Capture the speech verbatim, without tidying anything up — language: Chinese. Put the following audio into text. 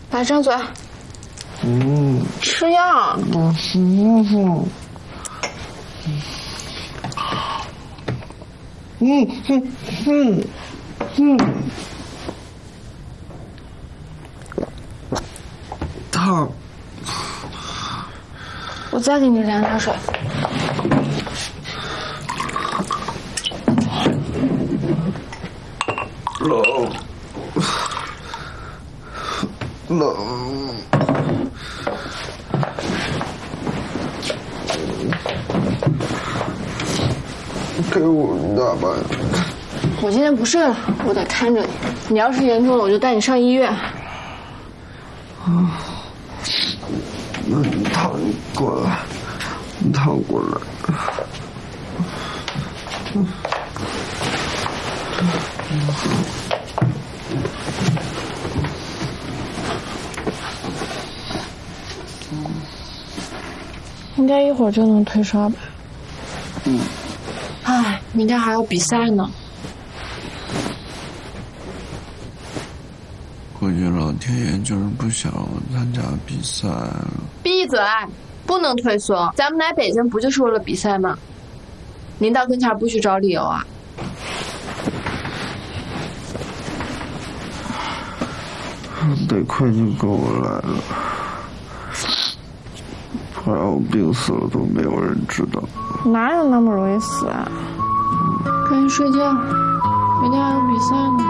来，张嘴。 嗯， 吃药。 不舒服。嗯嗯嗯嗯，烫。 我再给你凉点水。 冷。冷。给我大班。 我今天不睡了，我得看着你。你要是严重了，我就带你上医院。 啊，那你躺过来，你躺过来。嗯。 应该一会儿就能退烧吧？ 嗯。 唉，明天还要比赛呢。 估计老天爷就是不想我参加比赛了。 闭嘴！不能退缩。咱们来北京不就是为了比赛吗？领导跟前不许找理由啊！ 得亏你跟我来了，不然我病死了都没有人知道。 哪有那么容易死啊？赶紧睡觉，明天还有比赛呢。